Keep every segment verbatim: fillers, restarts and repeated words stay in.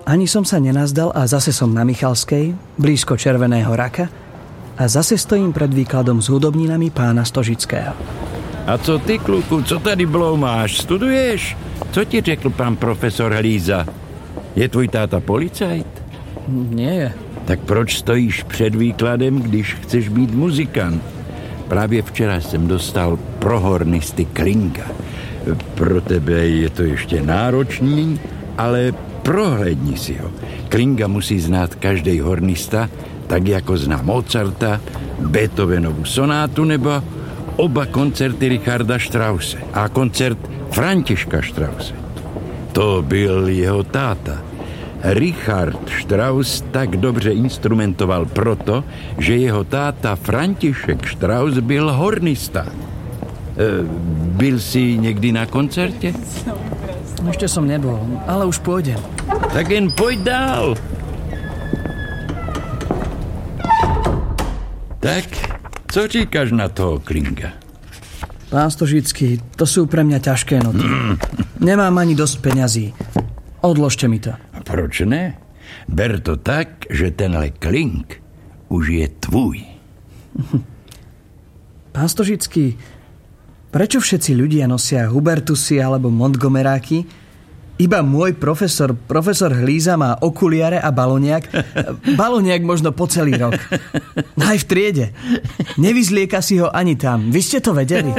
Ani som sa nenazdal a zase som na Michalskej, blízko Červeného raka, a zase stojím pred výkladom s hudobninami pána Stožického. A co ty, kluku, co tady bloumáš? Studuješ? Co ti řekl pán profesor Hlíza? Je tvůj táta policajt? Nie je. Tak proč stojíš před výkladem, když chceš být muzikant? Právě včera jsem dostal pro hornisty Klinga. Pro tebe je to ještě náročný, ale prohlédni si ho. Klinga musí znát každý hornista, tak jako zná Mozarta, Beethovenovu sonátu nebo oba koncerty Richarda Strause a koncert Františka Strause. To byl jeho táta. Richard Strauss tak dobře instrumentoval proto, že jeho táta František Strauss byl hornista. E, byl jsi někdy na koncertě? Ešte som nebol, ale už pôjdem. Tak jen pojď dál. Tak, co říkáš na toho Klinga? Pán Stožický, to sú pre mňa ťažké noty. Mm. Nemám ani dosť peňazí. Odložte mi to. A proč ne? Ber to tak, že tenhle Kling už je tvůj. Pán Stožický, prečo všetci ľudia nosia Hubertusy alebo Montgomeráky? Iba môj profesor, profesor Hlíza má okuliare a baloniak. Baloniak možno po celý rok. Aj v triede. Nevyzlieka si ho ani tam. Vy ste to vedeli?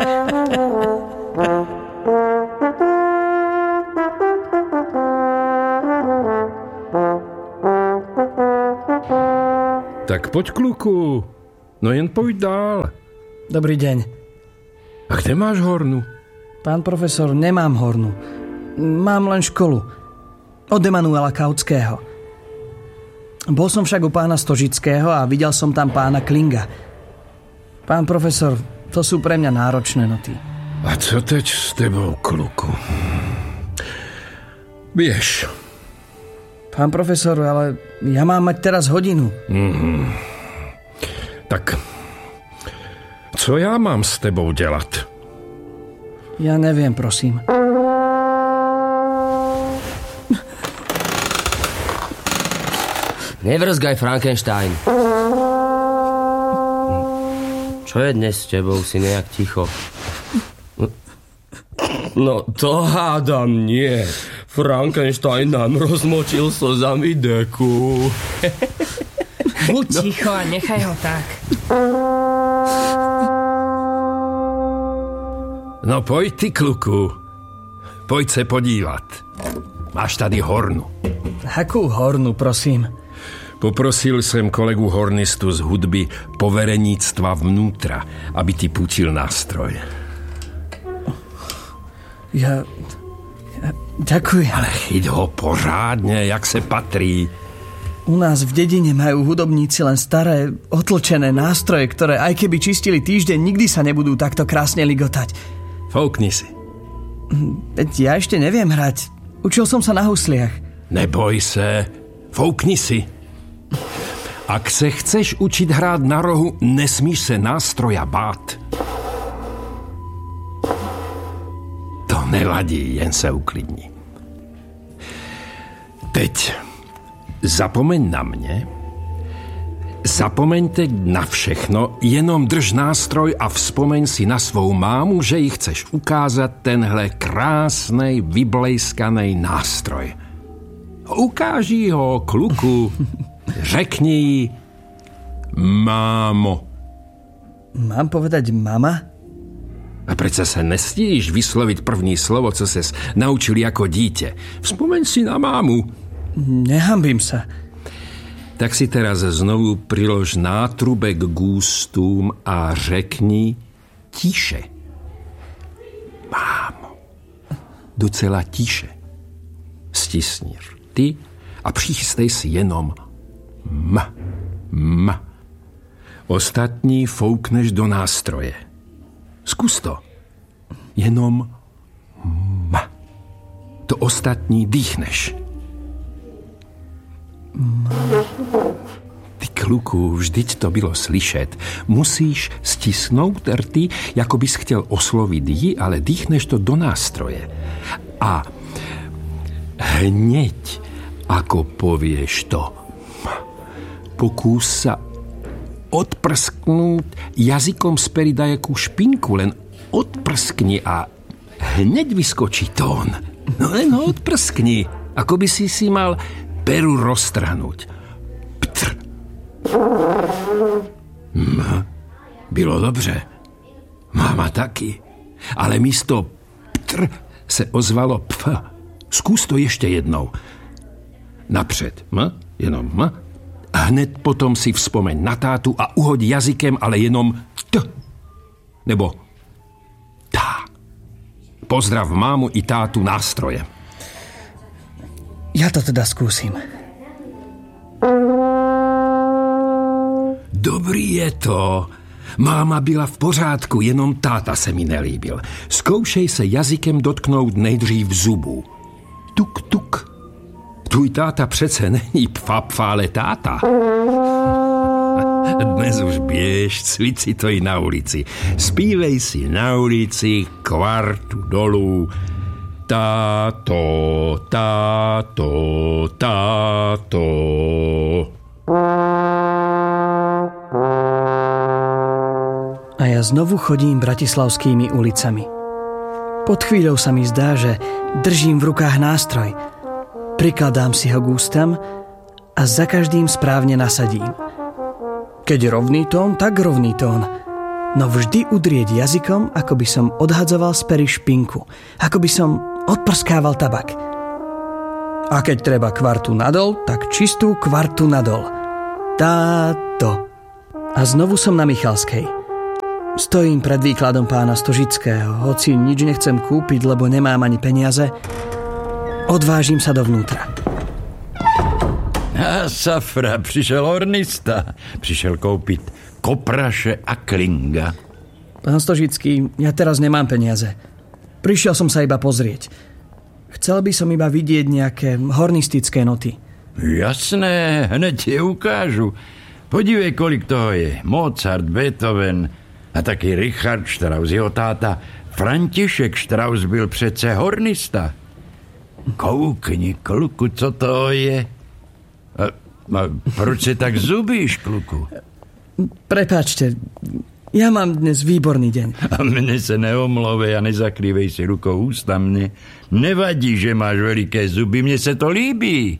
Tak poď, kluku. No jen pojď dál. Dobrý deň. A kde máš hornu? Pán profesor, nemám hornu. Mám len školu. Od Emanuela Kautského. Bol som však u pána Stožického a videl som tam pána Klinga. Pán profesor, to sú pre mňa náročné noty. A co teď s tebou, kluku? Vieš. Pán profesor, ale ja mám mať teraz hodinu. Mm-hmm. Tak, co ja mám s tebou dělat? Ja neviem, prosím. Nevrzgaj, Frankenstein. Čo je dnes s tebou, si nejak ticho? No to hádam nie. Frankenstein nám rozmočil slzami deku. Buď no. ticho a nechaj ho tak. No pojď ty, kluku. Pojď se podívat. Máš tady hornu. Akú hornu, prosím? Poprosil jsem kolegu hornistu z hudby povereníctva vnútra, aby ti půjčil nástroj. Ja... ja ďakujem. Ale chyť ho pořádne, jak se patrí. U nás v dedine majú hudobníci len staré, otlčené nástroje, ktoré aj keby čistili týždeň, nikdy sa nebudú takto krásne ligotať. Foukni si. Veď ja ešte neviem hrať. Učil som sa na husliach. Neboj se. Foukni si. Ak se chceš učiť hrát na rohu, nesmíš se nástroja bát. To nevadí, jen se uklidni. Teď zapomeň na mě, zapomeň teď na všechno, jenom drž nástroj a vzpomeň si na svou mámu, že jí chceš ukázat tenhle krásnej, vyblejskanej nástroj. Ukáži ho, kluku. Řekni jí mámo. Mám povedať mama? A přece se nestíš vyslovit první slovo, co ses naučil jako dítě. Vzpomeň si na mámu. Nehambím sa. Tak si teraz znovu prilož nátrubek k ústům a řekni tiše. Mámo. Docela tiše. Stisni rty a přichystej si jenom M. M. Ostatní foukneš do nástroje. Zkus to. Jenom M. To ostatní dýchneš. M. Ty, kluku, vždyť to bylo slyšet. Musíš stisnout rty, jako bys chtěl oslovit ji, ale dýchneš to do nástroje. A hněď Ako povieš to? Pokús sa odprsknúť jazykom späri dajakú špinku, len odprskni a hneď vyskočí tón. No len ho odprskni, ako by si si mal peru roztrhnúť. Ptr. Hm, bylo dobře. Máma taky. Ale místo ptr se ozvalo pf. Skús to ešte jednou. Napřed, m? Jenom m? A hned potom si vzpomeň na tátu a uhoď jazykem, ale jenom t. Nebo tá. Pozdrav mámu i tátu nástroje. Ja to teda skúsim. Dobrý je to. Máma byla v pořádku, jenom táta se mi nelíbil. Zkoušej se jazykem dotknout nejdřív zubů. Tuk, tuk. Tvůj táta přece není pfa, pfa, ale táta. Dnes už běž, cvič si to i na ulici. Spívej si na ulici kvartu dolů. Táto, táto, táto. A ja znovu chodím bratislavskými ulicami. Pod chvíľou sa mi zdá, že držím v rukách nástroj. Prikladám si ho k ústam a za každým správne nasadím. Keď rovný tón, tak rovný tón. No vždy udrieť jazykom, ako by som odhadzoval z pery špinku. Ako by som odprskával tabak. A keď treba kvartu nadol, tak čistú kvartu nadol. Táto. A znovu som na Michalskej. Stojím pred výkladom pána Stožického, hoci nič nechcem kúpiť, lebo nemám ani peniaze. Odvážim sa dovnútra. A safra, přišel hornista. Přišel koupit kopraše a klinga. Pán Stožický, ja teraz nemám peniaze. Prišiel som sa iba pozrieť. Chcel by som iba vidieť nejaké hornistické noty. Jasné, hned ti ukážu. Podívej, kolik toho je. Mozart, Beethoven a taky Richard Strauss, jeho táta František Strauss byl přece hornista. Koukni, kluku, co to je? A, a proč se tak zubíš, kluku? Prepáčte, ja mám dnes výborný deň. A mne se neomlovej a nezakrývej si rukou ústa mne. Nevadí, že máš veliké zuby, mne se to líbí.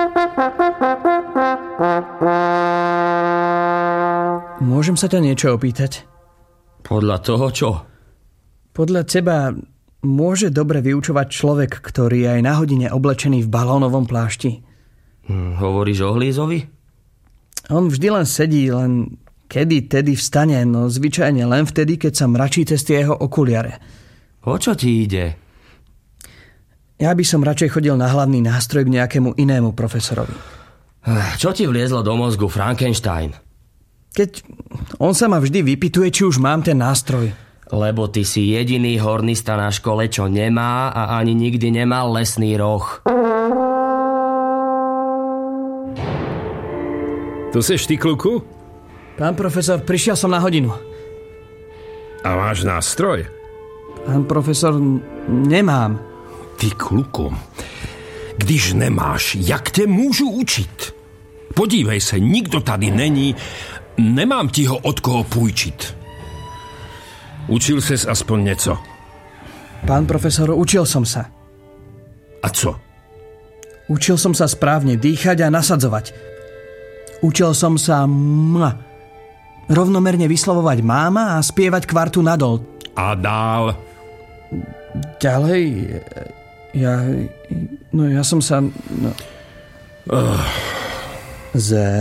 Môžem sa ťa niečo opýtať? Podľa toho čo? Podľa teba môže dobre vyučovať človek, ktorý je aj na hodine oblečený v balónovom plášti? Hm, hovoríš o Hlízovi? On vždy len sedí, len kedy tedy vstane, no zvyčajne len vtedy, keď sa mračí cez tie jeho okuliare. O čo ti ide? Ja by som radšej chodil na hlavný nástroj k nejakému inému profesorovi. Čo ti vliezlo do mozgu, Frankenstein? Keď on sa ma vždy vypytuje, či už mám ten nástroj. Lebo ty si jediný hornista na škole, čo nemá a ani nikdy nemal lesný roh. Tu seš ty, kluku? Pán profesor, prišiel som na hodinu. A máš nástroj? Pán profesor, nemám. Ty, kluku, když nemáš, jak te můžu učit? Podívej se, nikdo tady není, nemám ti ho od koho půjčit. Učil ses aspoň něco? Pán profesor, učil som sa. A co? Učil som sa správne dýchať a nasadzovať. Učil som sa m, rovnomerne vyslovovať máma a spievať kvartu nadol. A dál? Ďalej, ja, no ja som sa... No. Uh. Z...